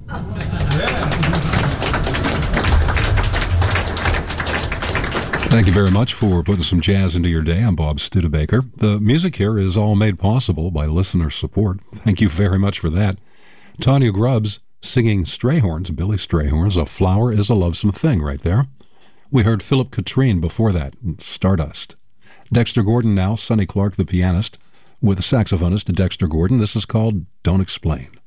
Thank you very much for putting some jazz into your day. I'm Bob Studebaker. The music here is all made possible by listener support. Thank you very much for that. Tanya Grubbs singing Strayhorns, Billy Strayhorn's A Flower is a Lovesome Thing right there. We heard Philip Katrine before that, Stardust. Dexter Gordon now, Sonny Clark the pianist, with the saxophonist Dexter Gordon. This is called Don't Explain.